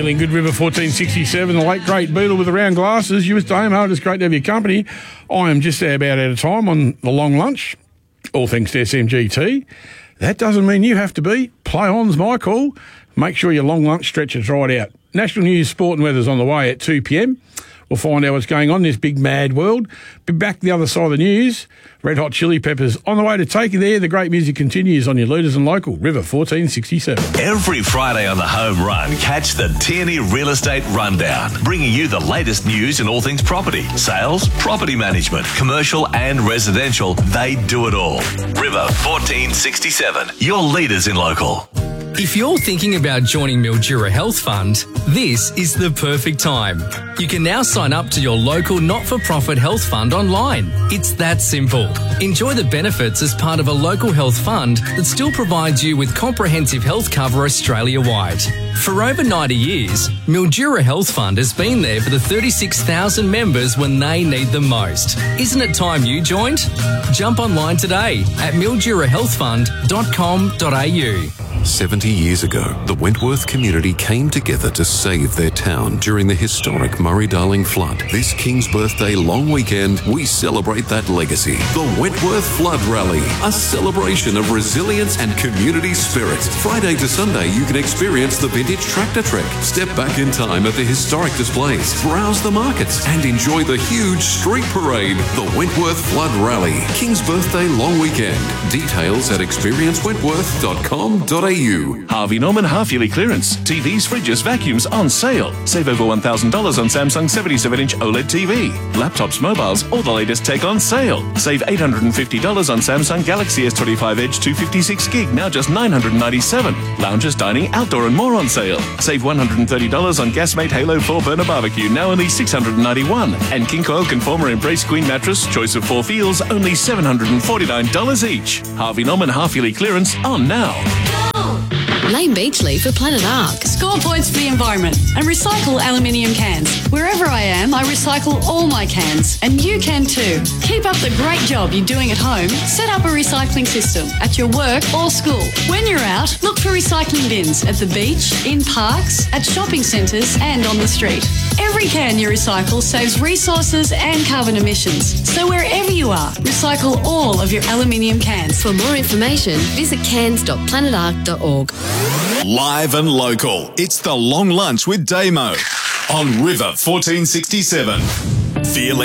Feeling good, River 1467, the late great Beetle with the round glasses. You with Damo, it's great to have your company. I am just about out of time on the long lunch, all thanks to SMGT. That doesn't mean you have to be. Play on's my call. Make sure your long lunch stretches right out. National news, sport and weather's on the way at 2 p.m. We'll find out what's going on in this big mad world. Be back the other side of the news. Red Hot Chili Peppers on the way to take you there. The great music continues on your Leaders and Local, River 1467. Every Friday on the Home Run, catch the Tierney Real Estate Rundown, bringing you the latest news in all things property, sales, property management, commercial and residential. They do it all. River 1467, your Leaders in Local. If you're thinking about joining Mildura Health Fund, this is the perfect time. You can now sign up to your local not-for-profit health fund online. It's that simple. Enjoy the benefits as part of a local health fund that still provides you with comprehensive health cover Australia-wide. For over 90 years, Mildura Health Fund has been there for the 36,000 members when they need them most. Isn't it time you joined? Jump online today at mildurahealthfund.com.au. 70 years ago, the Wentworth community came together to save their town during the historic Murray-Darling flood. This King's Birthday long weekend, we celebrate that legacy. The Wentworth Flood Rally, a celebration of resilience and community spirit. Friday to Sunday, you can experience the vintage tractor trek, step back in time at the historic displays, browse the markets, and enjoy the huge street parade. The Wentworth Flood Rally, King's Birthday long weekend. Details at experiencewentworth.com.au. Harvey Norman half-yearly clearance. TVs, fridges, vacuums on sale. Save over $1,000 on Samsung 77-inch OLED TV. Laptops, mobiles, all the latest tech on sale. Save $850 on Samsung Galaxy S25 Edge 256 gig, now just $997. Lounges, dining, outdoor and more on sale. Save $130 on Gasmate Halo 4 burner barbecue, now only $691. And King Coil Conformer Embrace Queen mattress, choice of 4 feels, only $749 each. Harvey Norman half-yearly clearance on now. Lane Beachley for Planet Ark. Score points for the environment and recycle aluminium cans. Wherever I am, I recycle all my cans, and you can too. Keep up the great job you're doing at home. Set up a recycling system at your work or school. When you're out, look for recycling bins at the beach, in parks, at shopping centres and on the street. Every can you recycle saves resources and carbon emissions. So wherever you are, recycle all of your aluminium cans. For more information, visit cans.planetark.org. Live and local. It's the Long Lunch with Damo on River 1467. Feeling